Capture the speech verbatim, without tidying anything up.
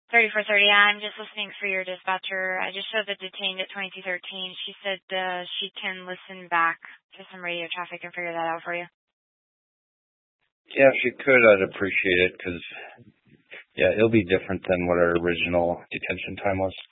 thirty-four thirty, I'm just listening for your dispatcher. I just showed the detained at twenty-two thirteen. She said uh, she can listen back to some radio traffic and figure that out for you. Yeah, if you could, I'd appreciate it, because, yeah, it'll be different than what our original detention time was.